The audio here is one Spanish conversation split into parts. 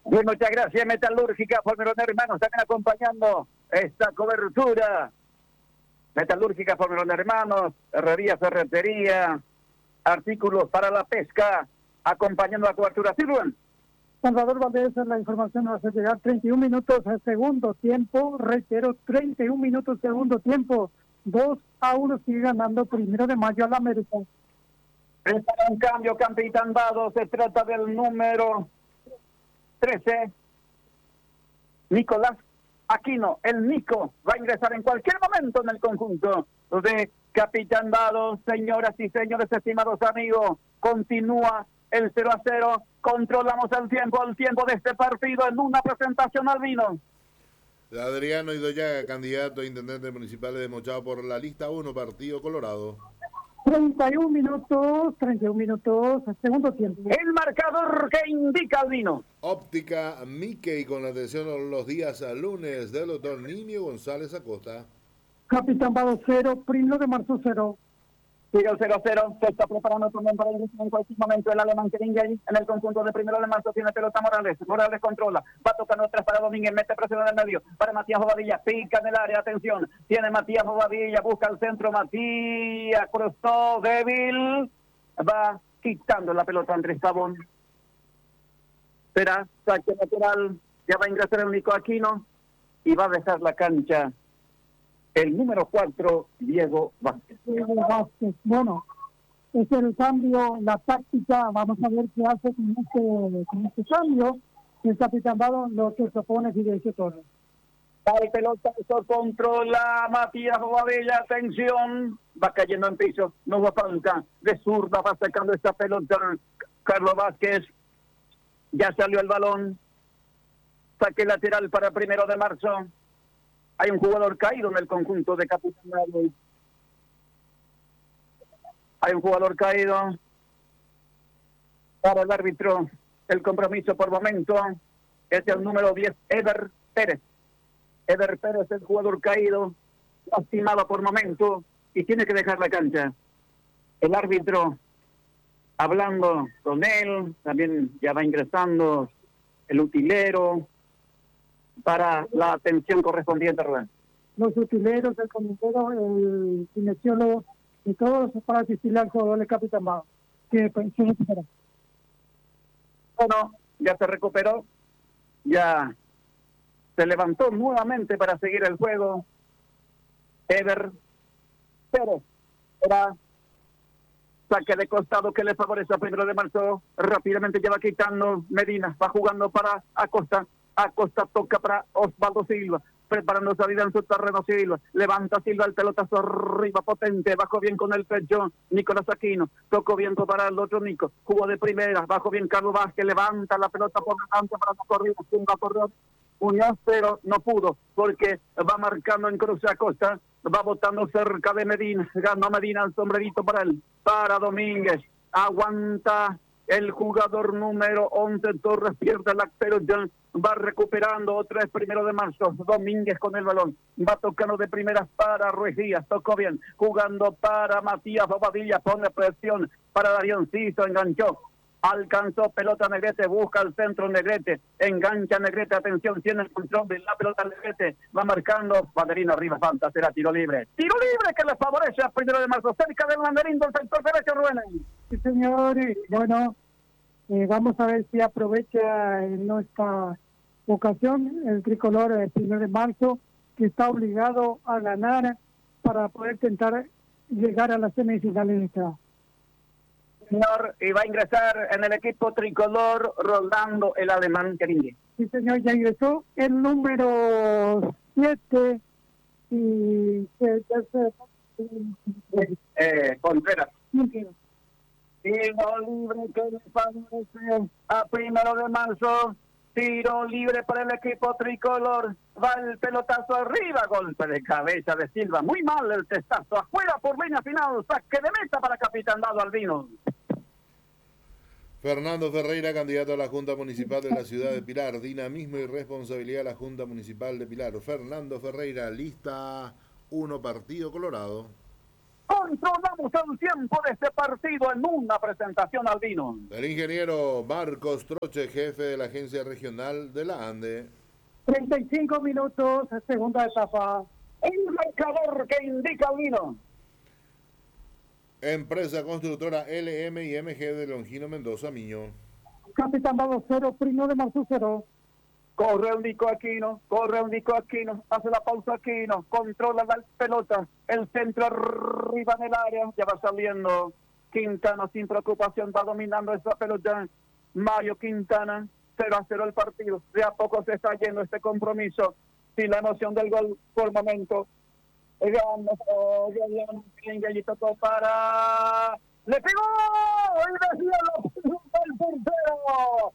Bien, muchas gracias, Metalúrgica, Formerón Hermanos, también acompañando esta cobertura. Metalúrgica, Formerón Hermanos, herrería, ferretería, artículos para la pesca, acompañando la cobertura. ¿Sí, Rubén? Salvador Valdés, la información nos hace llegar 31 minutos al segundo tiempo, reitero, 31 minutos segundo tiempo, 2-1 sigue ganando Primero de Mayo al América. Está en cambio, Capitán Vado, se trata del número 13, Nicolás Aquino. El Nico va a ingresar en cualquier momento en el conjunto de Capitán Vado. Señoras y señores, estimados amigos, continúa el 0-0. Controlamos el tiempo de este partido en una presentación al vino. Adriano Idoyaga, candidato a intendente municipal de Mochao por la lista 1, Partido Colorado. 31 minutos, segundo tiempo. El marcador que indica el vino. Óptica Mickey, con atención los días lunes, del doctor Niño González Acosta. Capitán Vado 0, Primero de Marzo 0. Sigue el 0-0, se está preparando también para ir en cualquier momento el alemán Keringen en el conjunto de Primero de Marzo. Tiene pelota Morales controla, va tocando atrás para Domínguez, mete presión en el medio, para Matías Bobadilla, pica en el área, atención, tiene Matías Bobadilla, busca el centro, Matías, cruzó, débil, va quitando la pelota Andrés Tabón. Será saque lateral, ya va a ingresar el Nico Aquino y va a dejar la cancha el número 4, Diego Vázquez. Bueno, es el cambio, la táctica, vamos a ver qué hace con este cambio. El Capitán Vado lo que propone Fidencio Torres. El pelotazo, controla Matías Bobadilla, atención, va cayendo en piso, no va falta, de zurda va sacando esta pelota Carlos Vázquez, ya salió el balón, saque lateral para Primero de Marzo. Hay un jugador caído en el conjunto de Capitán Vado. Hay un jugador caído para el árbitro. El compromiso por momento es el número 10, Eder Pérez. Eder Pérez, el jugador caído, lastimado por momento y tiene que dejar la cancha. El árbitro hablando con él, también ya va ingresando el utilero para la atención correspondiente, Rubén. Los utileros, el comitero, el kinesiólogo y todos para asistir al jugador de Capitán Vado, que se recupera. Bueno, ya se recuperó, ya se levantó nuevamente para seguir el juego. Eder Pérez era saque de costado que le favorece a Primero de Marzo. Rápidamente ya va quitando Medina, va jugando para Acosta. Acosta toca para Osvaldo Silva, preparando salida en su terreno. Silva, levanta Silva el pelotazo arriba, potente, bajó bien con el pecho Nicolás Aquino, tocó bien para el otro Nico, jugó de primera, bajó bien Carlos Vázquez, levanta la pelota por delante para la corrida, va a correr Muñoz, pero no pudo, porque va marcando en cruce Acosta, va botando cerca de Medina, ganó Medina el sombrerito para él, para Domínguez, aguanta el jugador número 11, Torres, pierde la pelota, va recuperando otra vez Primero de Marzo, Domínguez con el balón, va tocando de primeras para Ruiz Díaz, tocó bien, jugando para Matías Bobadilla, pone presión para Darioncito, enganchó, alcanzó pelota Negrete, busca el centro Negrete, engancha Negrete, atención, tiene el control de la pelota Negrete, va marcando, banderín arriba, falta, será tiro libre que le favorece a Primero de Marzo, cerca del banderín del sector derecho, Rubén. Sí, señor, bueno, vamos a ver si aprovecha en esta ocasión el tricolor Primero de Marzo, que está obligado a ganar para poder intentar llegar a las semifinales de esta. Señor, y va a ingresar en el equipo tricolor Rolando el alemán Keringen. Sí, señor, ya ingresó el número 7 y Contreras. Sí. Tiro libre que le favorece a Primero de Marzo. Tiro libre para el equipo tricolor. Va el pelotazo arriba, golpe de cabeza de Silva. Muy mal el testazo. Afuera por línea final. Saque de meta para Capitán Vado Albino. Fernando Ferreira, candidato a la Junta Municipal de la Ciudad de Pilar. Dinamismo y responsabilidad a la Junta Municipal de Pilar. Fernando Ferreira, lista 1, Partido Colorado. Controlamos el tiempo de este partido en una presentación albino. El ingeniero Marcos Troche, jefe de la agencia regional de la ANDE. 35 minutos, segunda etapa. El marcador que indica albino. Empresa constructora LM y MG de Longino Mendoza Miño. Capitán Bado 0, Primo de Marzo 0. Corre un Nico Aquino, hace la pausa Aquino, controla la pelota, el centro arriba en el área, ya va saliendo Quintana sin preocupación, va dominando esa pelota. Mario Quintana, 0-0 el partido, de a poco se está yendo este compromiso, sin la emoción del gol por momento. Gallito para... ¡Le pegó! ¡Y decía la pelota el portero!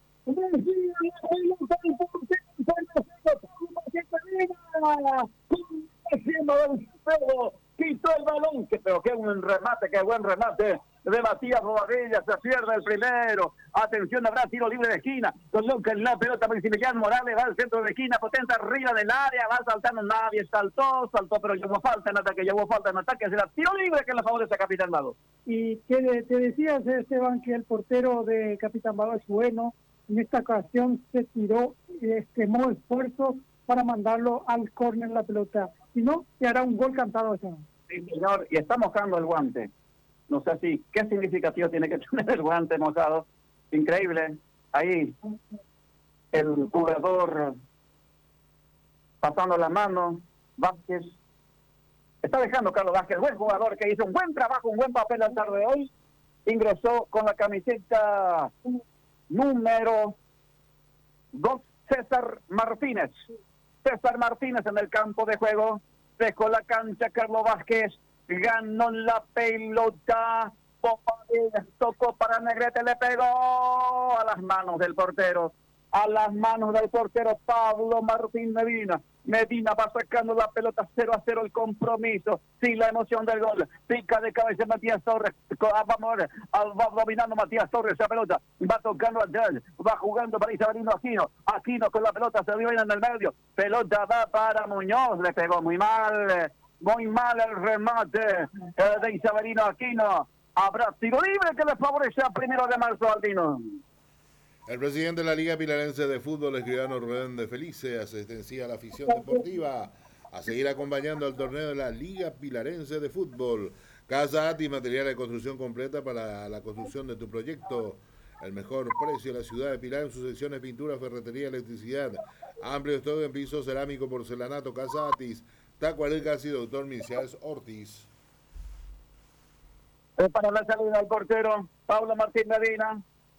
Quitó el balón, pero qué buen remate de Matías Bobadilla, se pierde el primero. Atención, habrá tiro libre de esquina, coloca la pelota Maximiliano Morales, va al centro de esquina, potente arriba del área, va saltando, nadie saltó, pero llevó falta en ataque, será tiro libre que le favorece a Capitán Vado. Y que te decías, Esteban, que el portero de Capitán Bado es bueno. En esta ocasión se tiró, quemó esfuerzo para mandarlo al córner la pelota. Si no, se hará un gol cantado. Sí, señor, y está mojando el guante. No sé si, qué significativo tiene que tener el guante mojado. Increíble. Ahí, el jugador pasando la mano, Vázquez. Está dejando Carlos Vázquez, buen jugador que hizo un buen trabajo, un buen papel al tarde de hoy. Ingresó con la camiseta número 2, César Martínez. César Martínez en el campo de juego. Dejó la cancha Carlos Vázquez. Ganó la pelota. Tocó para Negrete. Le pegó a las manos del portero. Pablo Martín Medina. Medina va sacando la pelota 0-0 el compromiso. Sin la emoción del gol. Pica de cabeza Matías Torres. Va dominando Matías Torres esa pelota. Va tocando atrás. Va jugando para Isabelino Aquino. Aquino con la pelota se viene en el medio. Pelota va para Muñoz. Le pegó muy mal el remate de Isabelino Aquino. Habrá tiro libre que le favorece a 1 de marzo albino. El presidente de la Liga Pilarense de Fútbol, escribano Rubén de Felice, asistencia a la afición deportiva a seguir acompañando al torneo de la Liga Pilarense de Fútbol. Casa ATI, material de construcción completa para la construcción de tu proyecto. El mejor precio de la ciudad de Pilar en sus secciones pintura, ferretería, electricidad. Amplio stock en piso cerámico, porcelanato. Casa Atis, Tacuareca y Doctor Mincias Ortiz. Para la salida del portero, Pablo Martín Medina.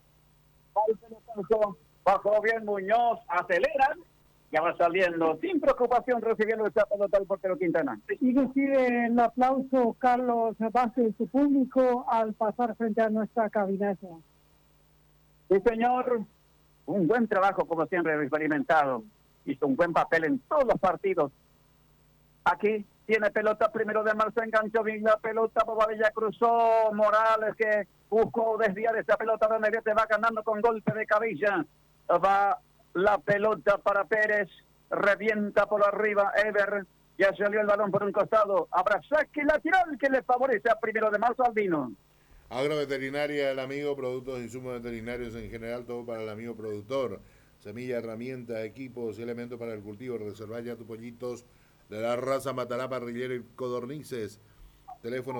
Bajó bien Muñoz, aceleran, ya va saliendo sin preocupación recibiendo esta pelota del portero Quintana. Y recibe el aplauso Carlos Vázquez de su público al pasar frente a nuestra cabina. Sí, señor, un buen trabajo como siempre experimentado, hizo un buen papel en todos los partidos. Aquí tiene pelota 1 de marzo, enganchó bien la pelota, Bobadilla cruzó, Morales que buscó desviar esa pelota de Negrete, va ganando con golpe de cabeza. Va la pelota para Pérez, revienta por arriba Ever, ya salió el balón por un costado. Habrá saque lateral que le favorece a 1 de marzo albino. Agroveterinaria El Amigo, productos e insumos veterinarios en general, todo para el amigo productor. Semilla, herramientas, equipos y elementos para el cultivo. Reservar ya tus pollitos de la raza Matará, Parrillero y Codornices. Teléfono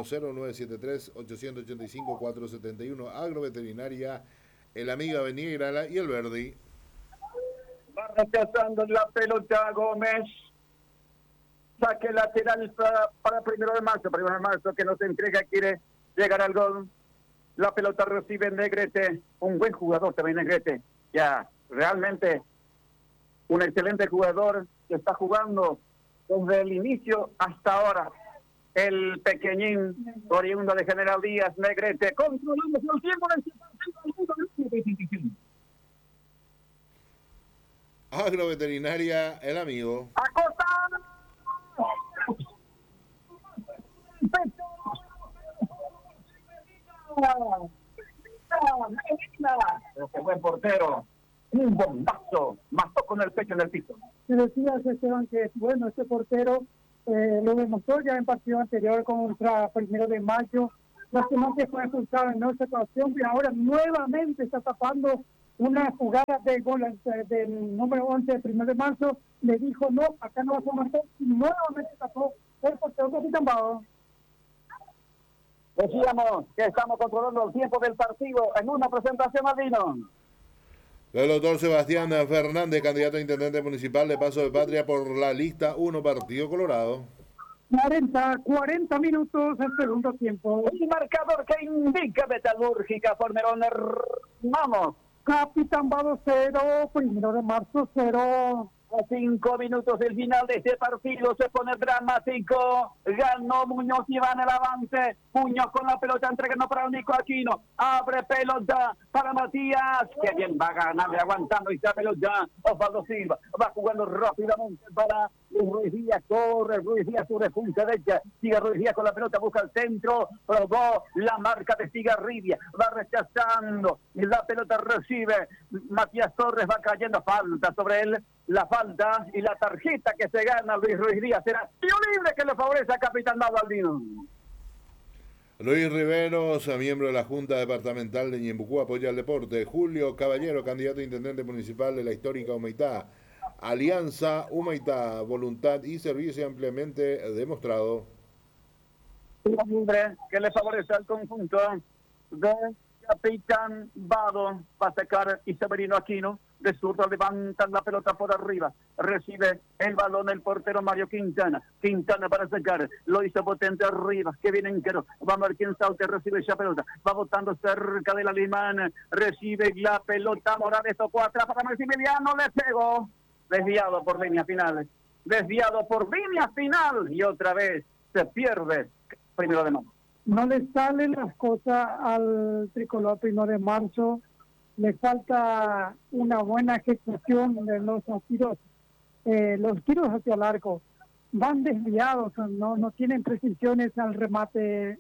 0973-885-471. Agroveterinaria El Amigo, Avenida Irala y El Verdi. Va rechazando la pelota Gómez. Saque lateral para 1 de marzo. 1 de marzo que no se entrega, quiere llegar al gol. La pelota recibe Negrete. Un buen jugador también Negrete. Ya, realmente un excelente jugador que está jugando desde el inicio hasta ahora. El pequeñín oriundo de General Díaz, Negrete, controlando el tiempo del partido. Agroveterinaria El Amigo. ¡Acosta! ¡Qué buen portero! Un bombazo, mató con el pecho en el piso. Me decías, Esteban, que bueno, este portero Lo demostró ya en partido anterior contra 1 de Mayo. Lastimosamente fue expulsado en esa situación y ahora nuevamente está tapando una jugada de gol del número 11 del 1 de Marzo. Le dijo, no, acá no vas a marcar, y nuevamente tapó el portero Capitán Bado. Decíamos que estamos controlando el tiempo del partido en una presentación al vino. El doctor Sebastián Fernández, candidato a intendente municipal de Paso de Patria por la lista 1, Partido Colorado. 40 minutos el segundo tiempo. El marcador que indica Metalúrgica Formerón. Vamos. Capitán Bado 0, 1 de Marzo 0. A 5 minutos del final de este partido se pone dramático. Ganó Muñoz y va en el avance. Muñoz con la pelota entregando para Nico Aquino. Abre pelota para Matías. Que bien va ganando, aguantando esta pelota. Osvaldo Silva va jugando rápidamente para Ruiz Díaz. Corre Ruiz Díaz sobre punta derecha. Sigue Ruiz Díaz con la pelota, busca el centro. Probó la marca de Cigarribia. Va rechazando. Y la pelota recibe. Matías Torres va cayendo. Falta sobre él. La falta y la tarjeta que se gana Luis Ruiz Díaz será tiro libre que le favorece a Capitán Bado Albino. Luis Riveros, miembro de la Junta Departamental de Ñembucú, apoya el deporte. Julio Caballero, candidato a intendente municipal de la histórica Humaitá. Alianza Humaitá, voluntad y servicio ampliamente demostrado. Tiro libre que le favorece al conjunto de Capitán Bado. Va a sacar Severino Aquino. De zurdo levantan la pelota por arriba. Recibe el balón el portero Mario Quintana. Quintana para sacar. Lo hizo potente arriba. Que viene entero. Va Marquín Saute. Recibe esa pelota. Va botando cerca del alemán. Recibe la pelota. Morales tocó atrás para Maximiliano. Le pegó. Desviado por línea final. Desviado por línea final. Y otra vez se pierde. 1 de Marzo. No le salen las cosas al tricolor 1 de Marzo. Le falta una buena ejecución de los tiros. Los tiros hacia el arco van desviados, no tienen precisiones al remate.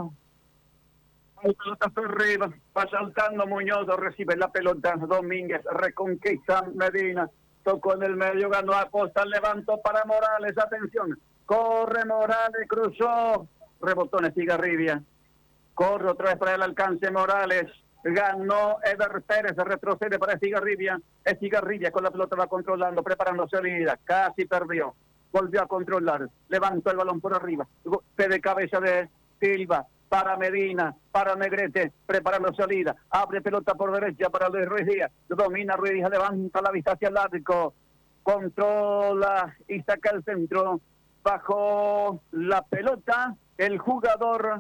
Hay pelota arriba, va saltando Muñoz, recibe la pelota Domínguez, reconquista Medina, tocó en el medio, ganó a Costa, levantó para Morales, atención, corre Morales, cruzó, rebotó en Estigarribia, corre otra vez para el alcance Morales. Ganó Eder Pérez, retrocede para Estigarribia. Estigarribia con la pelota va controlando, preparando salida. Casi perdió. Volvió a controlar. Levantó el balón por arriba. Golpe de cabeza de Silva. Para Medina, para Negrete, preparando salida. Abre pelota por derecha para Luis Ruiz Díaz. Domina Ruiz Díaz, levanta la vista hacia el arco. Controla y saca el centro. Bajo la pelota, el jugador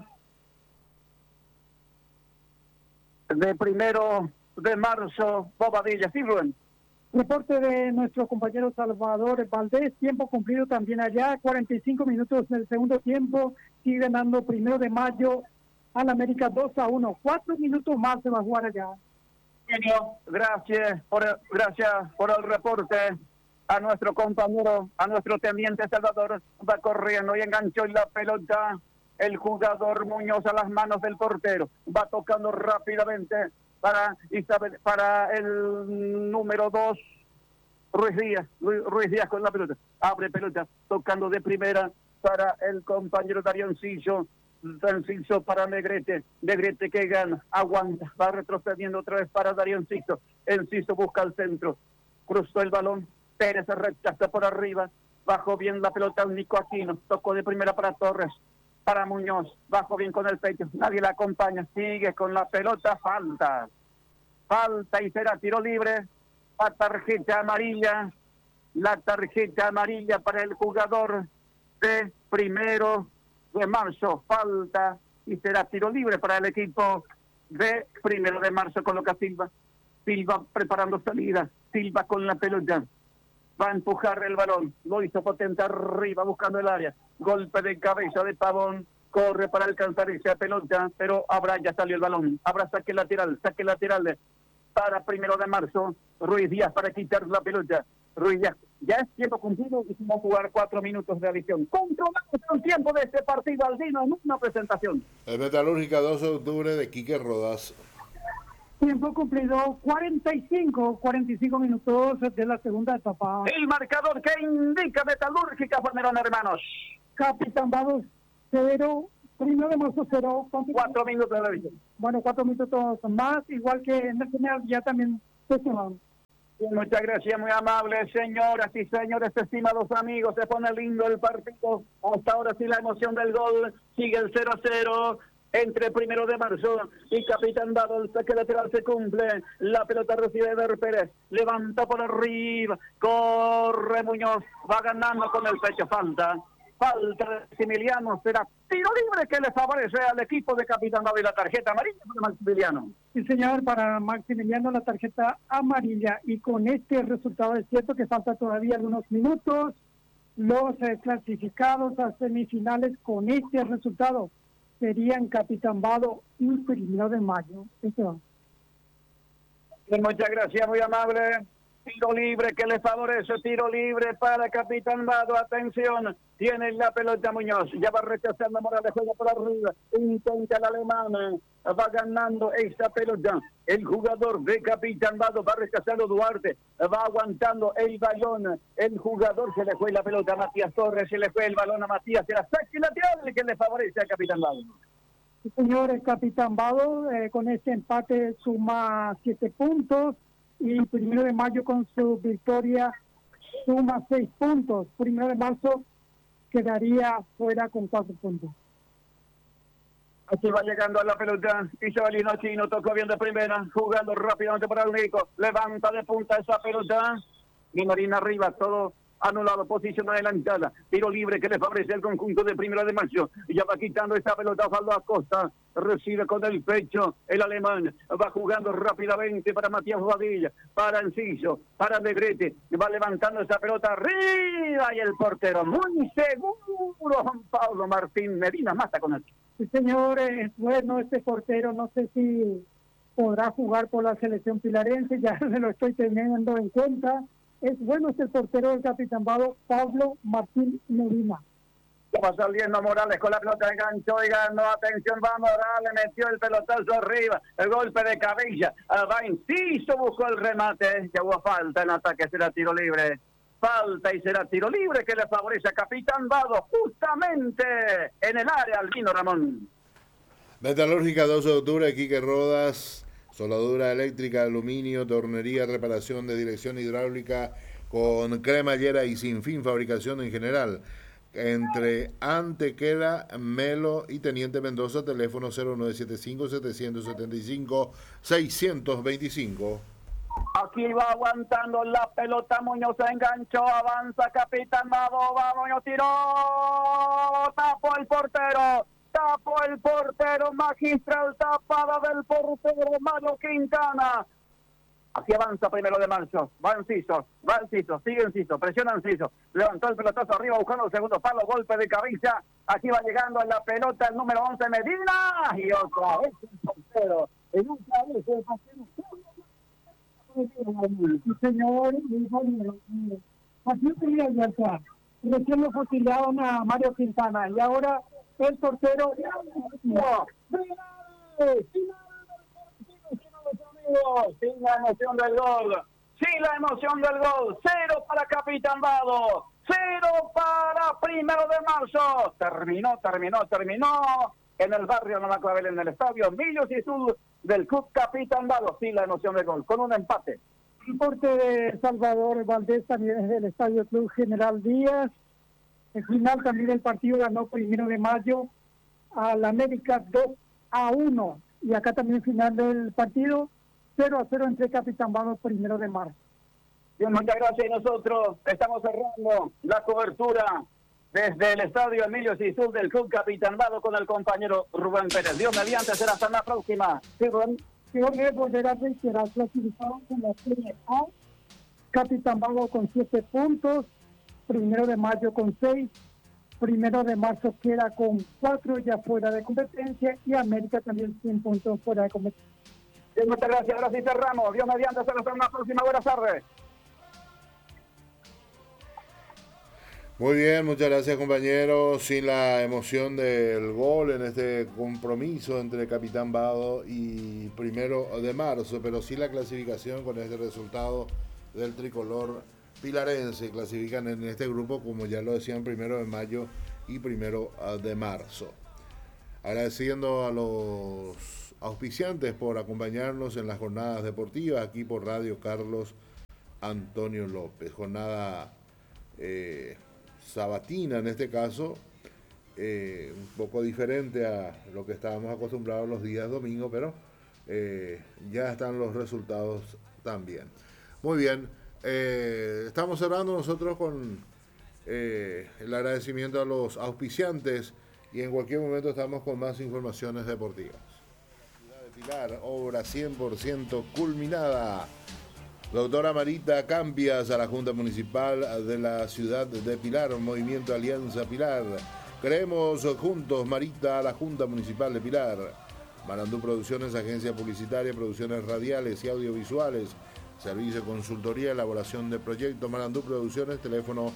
de 1 de Marzo, Bobadilla. Sí, Rubén. Reporte de nuestro compañero Salvador Valdés, tiempo cumplido también allá, 45 minutos del segundo tiempo, sigue ganando 1 de Mayo al América 2-1, 4 minutos más se va a jugar allá. Gracias por el reporte a nuestro compañero, a nuestro teniente Salvador, va corriendo y enganchó en la pelota. El jugador Muñoz a las manos del portero. Va tocando rápidamente para el número 2, Ruiz Díaz. Ruiz Díaz con la pelota. Abre pelota, tocando de primera para el compañero Darioncillo. Darioncillo para Negrete. Negrete que gana, aguanta, va retrocediendo otra vez para Darioncillo. Enciso busca el centro. Cruzó el balón. Pérez rechaza por arriba. Bajó bien la pelota Nico Aquino. Tocó de primera para Torres. Para Muñoz, bajo bien con el pecho, nadie la acompaña, sigue con la pelota, falta y será tiro libre, la tarjeta amarilla para el jugador de 1 de Marzo, falta y será tiro libre para el equipo de 1 de Marzo, coloca Silva preparando salida, Silva con la pelota. Va a empujar el balón, lo hizo potente arriba buscando el área, golpe de cabeza de Pavón, corre para alcanzar esa pelota, pero Abra ya salió el balón, Abra saque lateral para 1 de Marzo, Ruiz Díaz para quitar la pelota, Ruiz Díaz, ya es tiempo cumplido, hicimos jugar 4 minutos de adición, controlamos el tiempo de este partido Aldino en una presentación. El Metalúrgica 2 de octubre de Quique Rodas. Tiempo cumplido, 45 minutos de la segunda etapa. El marcador que indica Metalúrgica Palmerón, hermanos. Capitán Vado 0, Primero de Marzo 0. 4 minutos de la vida. Bueno, 4 minutos más, igual que en el final ya también se suman. Muchas gracias, muy amables, señoras y señores, estimados amigos. Se pone lindo el partido. Hasta ahora sí la emoción del gol. Sigue el 0-0 entre Primero de Marzo y Capitán Vado. El saque lateral se cumple. La pelota recibe Ever Pérez. Levanta por arriba. Corre Muñoz. Va ganando con el pecho. Falta de Maximiliano. Será tiro libre que le favorece al equipo de Capitán Vado y la tarjeta amarilla para Maximiliano. Sí, señor, para Maximiliano la tarjeta amarilla. Y con este resultado es cierto que falta todavía algunos minutos. Los clasificados a semifinales con este resultado serían Capitán Vado y Primero de Mayo. Eso. Muchas gracias, muy amable. Tiro libre que le favorece, tiro libre para Capitán Vado. Atención, tiene la pelota Muñoz, ya va rechazando Morales, juega por arriba, intenta el alemán, va ganando esta pelota. El jugador de Capitán Vado va rechazando Duarte, va aguantando el balón. El jugador se le fue la pelota a Matías Torres, se le fue el balón a Matías, era saque lateral que le favorece a Capitán Vado. Señores, Capitán Vado con este empate suma 7 puntos. Y Primero de Mayo con su victoria suma 6 puntos. Primero de Marzo quedaría fuera con 4 puntos. Aquí va llegando a la pelota Isabelino Chino, tocó bien de primera, jugando rápidamente para el Nico, levanta de punta esa pelota y Marina arriba, todo anulado, posición adelantada, tiro libre que le favorece el conjunto de Primero de Marzo, y ya va quitando esta pelota Osvaldo Acosta, recibe con el pecho el alemán, va jugando rápidamente para Matías Badilla, para Enciso, para Negrete, va levantando esa pelota arriba y el portero muy seguro, Juan Pablo Martín Medina mata con él. Sí, señor, es bueno este portero, no sé si podrá jugar por la selección pilarense, ya se lo estoy teniendo en cuenta. Es bueno este portero del Capitán Vado, Pablo Martín Medina. Va saliendo Morales con la pelota, enganchó y ganó. Atención, va Morales, metió el pelotazo arriba, el golpe de cabeza, va Enciso, buscó el remate, que hubo falta en ataque, será tiro libre. Falta y será tiro libre que le favorece a Capitán Vado, justamente en el área, Albino Ramón. Metalúrgica 12 de octubre, Quique Rodas. Soldadura eléctrica, aluminio, tornería, reparación de dirección hidráulica con cremallera y sin fin fabricación en general. Entre Antequera, Melo y Teniente Mendoza, teléfono 0975-775-625. Aquí va aguantando la pelota, Muñoz se enganchó, avanza Capitán Vado, va Muñoz, tiró, tapó el portero, magistral tapada del portero Mario Quintana. Aquí avanza Primero de Marzo, va Enciso, sigue Enciso, presiona Enciso, levantó el pelotazo arriba buscando el segundo palo, golpe de cabeza, aquí va llegando a la pelota el número 11 Medina, y otra vez el portero, en otra vez el portero. Señor, así tenía ya está. Recién lo fusilaron a Mario Quintana y ahora el portero. Sin la emoción del gol. Sin la emoción del gol. 0 para Capitán Vado. 0 para Primero de Marzo. Terminó. En el barrio Namaclavel, en el estadio Millos y Sur del Club Capitán Vado. Sin la emoción del gol. Con un empate. Reporte de Salvador Valdés también es del estadio Club General Díaz. El final también del partido ganó Primero de Mayo al América 2-1. Y acá también final del partido 0-0 entre Capitán Vado Primero de Marzo. Bien, muchas gracias. Y nosotros estamos cerrando la cobertura desde el estadio Emilio Cisur del Club Capitán Vado con el compañero Rubén Pérez. Dios mediante, será hasta la próxima. Sí, Rubén. Jorge volverá a reiterar clasificado con la Serie A. Capitán Vado con 7 puntos. Primero de Mayo con 6. Primero de Marzo queda con 4 ya fuera de competencia. Y América también 100 puntos fuera de competencia. Bien, muchas gracias. Ahora sí cerramos. Dios mediante, será hasta la próxima. Buenas tardes. Muy bien, muchas gracias compañeros. Sin la emoción del gol en este compromiso entre Capitán Vado y 1 de marzo, pero sí la clasificación con este resultado del tricolor pilarense. Clasifican en este grupo, como ya lo decían, 1 de mayo y 1 de marzo. Agradeciendo a los auspiciantes por acompañarnos en las jornadas deportivas aquí por Radio Carlos Antonio López. Jornada sabatina en este caso, un poco diferente a lo que estábamos acostumbrados los días domingos, pero ya están los resultados también. Muy bien, estamos cerrando nosotros con el agradecimiento a los auspiciantes y en cualquier momento estamos con más informaciones deportivas. Ciudad de Pilar, obra 100% culminada. Doctora Marita Cambias a la Junta Municipal de la Ciudad de Pilar, Movimiento Alianza Pilar. Creemos juntos, Marita, a la Junta Municipal de Pilar. Marandú Producciones, agencia publicitaria, producciones radiales y audiovisuales, servicio de consultoría, elaboración de proyectos. Marandú Producciones, teléfono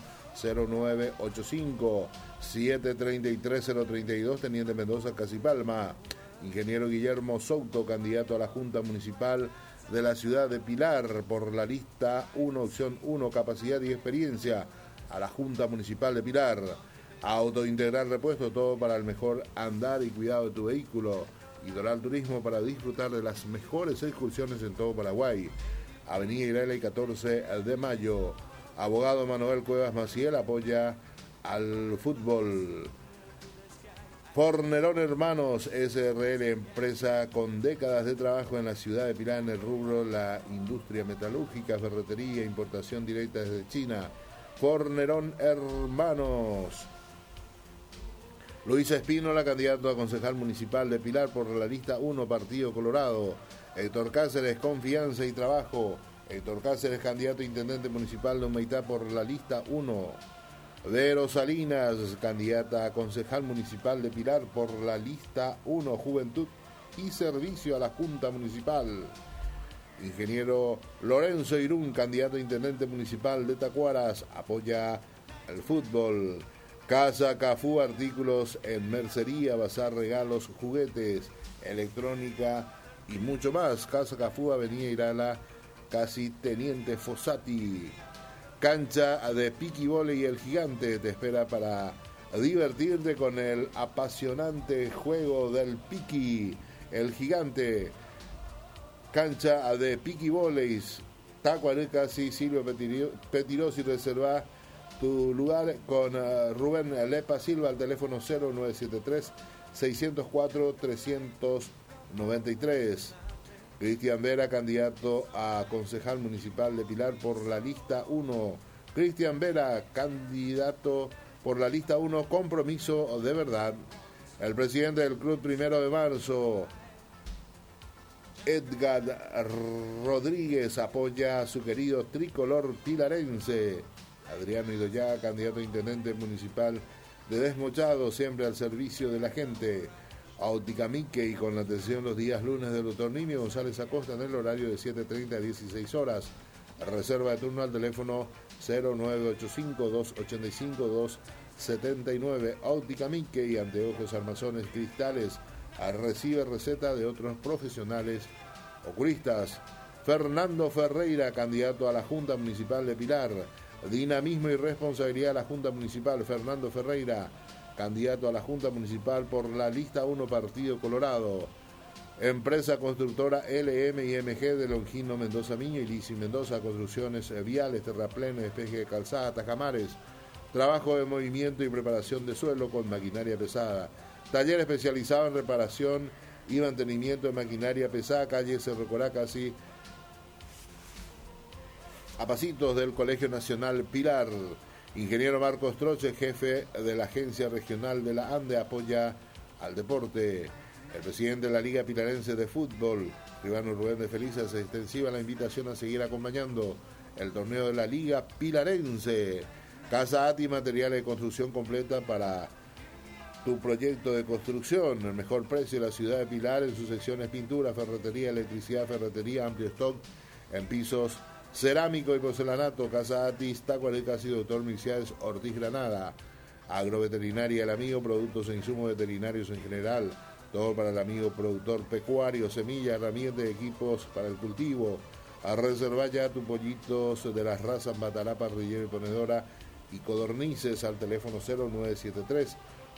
0985-733-032, Teniente Mendoza, Casipalma. Ingeniero Guillermo Souto, candidato a la Junta Municipal de la Ciudad de Pilar por la lista 1, opción 1, capacidad y experiencia a la Junta Municipal de Pilar. Auto Integral Repuesto, todo para el mejor andar y cuidado de tu vehículo. Idoral Turismo para disfrutar de las mejores excursiones en todo Paraguay. Avenida Irelia y 14 de Mayo. Abogado Manuel Cuevas Maciel apoya al fútbol. Fornerón Hermanos SRL, empresa con décadas de trabajo en la ciudad de Pilar en el rubro la industria metalúrgica, ferretería, importación directa desde China. Fornerón Hermanos. Luisa Espínola, candidato a concejal municipal de Pilar por la lista 1, Partido Colorado. Héctor Cáceres, Confianza y Trabajo. Héctor Cáceres, candidato a intendente municipal de Humaitá por la lista 1. Vero Salinas, candidata a concejal municipal de Pilar por la lista 1, Juventud y Servicio a la Junta Municipal. Ingeniero Lorenzo Irún, candidato a intendente municipal de Tacuaras, apoya el fútbol. Casa Cafú, artículos en mercería, bazar, regalos, juguetes, electrónica y mucho más. Casa Cafú, Avenida Irala, casi Teniente Fossati. Cancha de piqui voley El Gigante te espera para divertirte con el apasionante juego del piqui. El Gigante. Cancha de piqui voley Tacuarecasi, Silvio Petirosi, reserva tu lugar con Rubén Lepa Silva al teléfono 0973-604-393. Cristian Vera, candidato a concejal municipal de Pilar por la lista 1. Cristian Vera, candidato por la lista 1, Compromiso de Verdad. El presidente del Club 1 de Marzo, Edgar Rodríguez, apoya a su querido tricolor pilarense. Adriano Idoya, candidato a intendente municipal de Desmochado, siempre al servicio de la gente. Óptica Mickey, con la atención los días lunes del Dr. Nimio González Acosta en el horario de 7:30 a 16 horas. Reserva de turno al teléfono 0985-285-279. Óptica Mickey, anteojos, armazones, cristales. Recibe receta de otros profesionales oculistas. Fernando Ferreira, candidato a la Junta Municipal de Pilar. Dinamismo y responsabilidad a la Junta Municipal. Fernando Ferreira, candidato a la Junta Municipal por la lista 1, Partido Colorado. Empresa constructora LM&MG de Longino Mendoza Miño y Lisi Mendoza, construcciones viales, terraplenes, despeje de calzada, tajamares, trabajo de movimiento y preparación de suelo con maquinaria pesada. Taller especializado en reparación y mantenimiento de maquinaria pesada, calle Cerro Coracasi, a pasitos del Colegio Nacional Pilar. Ingeniero Marcos Troche, jefe de la Agencia Regional de la ANDE, apoya al deporte. El presidente de la Liga Pilarense de Fútbol, Ribano Rubén de Feliz, hace extensiva la invitación a seguir acompañando el torneo de la Liga Pilarense. Casa ATI, materiales de construcción completa para tu proyecto de construcción. El mejor precio de la ciudad de Pilar en sus secciones pintura, ferretería, electricidad, ferretería, amplio stock en pisos Cerámico y porcelanato, Casa Atis, Tacuares Casi, Doctor Misias Ortiz Granada. Agroveterinaria El Amigo, productos e insumos veterinarios en general. Todo para el amigo productor pecuario, semillas, herramientas y equipos para el cultivo. A reservar ya tus pollitos de las razas Matará, Parrillero y Ponedora y Codornices al teléfono 0973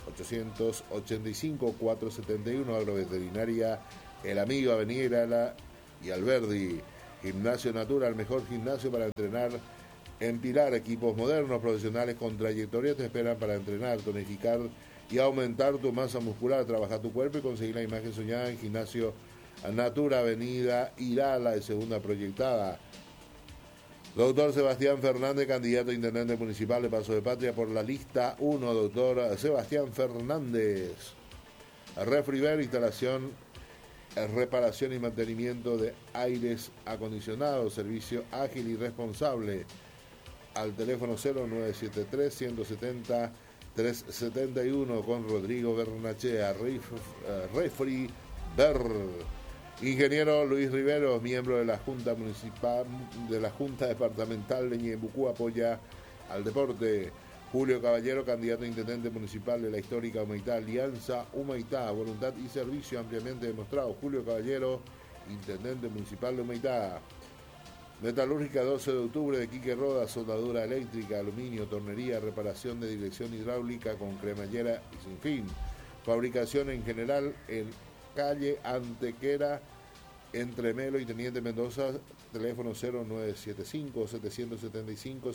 885 471. Agroveterinaria El Amigo, Avenida Irala y Alberdi. Gimnasio Natural, mejor gimnasio para entrenar en Pilar. Equipos modernos, profesionales con trayectoria te esperan para entrenar, tonificar y aumentar tu masa muscular, trabajar tu cuerpo y conseguir la imagen soñada en Gimnasio Natura, Avenida Irala, de segunda proyectada. Doctor Sebastián Fernández, candidato a intendente municipal de Paso de Patria por la lista 1. Doctor Sebastián Fernández. Refriver, instalación, reparación y mantenimiento de aires acondicionados, servicio ágil y responsable. Al teléfono 0973 170 371 con Rodrigo Bernachea. Refri Ver. Ingeniero Luis Riveros, miembro de la Junta Municipal, de la Junta Departamental de Ñeembucú, apoya al deporte. Julio Caballero, candidato a intendente municipal de la histórica Humaitá. Alianza Humaitá, voluntad y servicio ampliamente demostrado. Julio Caballero, intendente municipal de Humaitá. Metalúrgica 12 de octubre de Quique Roda, soldadura eléctrica, aluminio, tornería, reparación de dirección hidráulica con cremallera y sin fin. Fabricación en general en calle Antequera, entre Melo y Teniente Mendoza, teléfono 0975 775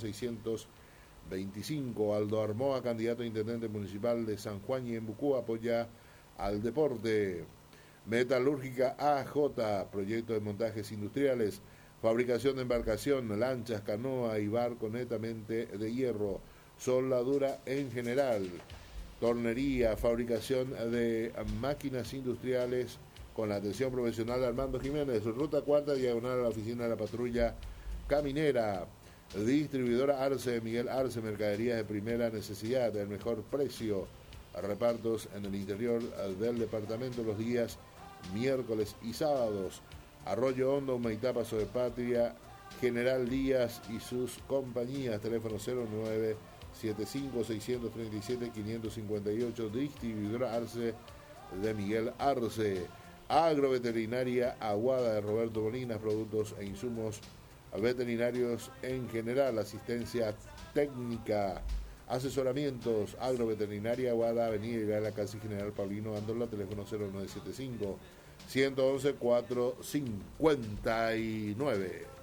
625. Aldo Armoa, candidato a intendente municipal de San Juan y Ñeembucú, apoya al deporte. Metalúrgica AJ, proyecto de montajes industriales, fabricación de embarcación, lanchas, canoa y barco netamente de hierro, soldadura en general, tornería, fabricación de máquinas industriales con la atención profesional de Armando Jiménez. Ruta 4, diagonal a la oficina de la patrulla caminera. Distribuidora Arce, Miguel Arce, mercadería de primera necesidad, el mejor precio. Repartos en el interior del departamento los días miércoles y sábados. Arroyo Hondo, Humaitá, Paso de Patria, General Díaz y sus compañías, teléfono 0975 637 558, distribuidora Arce de Miguel Arce. Agroveterinaria Aguada de Roberto Bolinas, productos e insumos veterinarios en general, asistencia técnica, asesoramientos. Agroveterinaria Aguada, Avenida Irala, casi General Paulino Andola, teléfono 0975 111 459.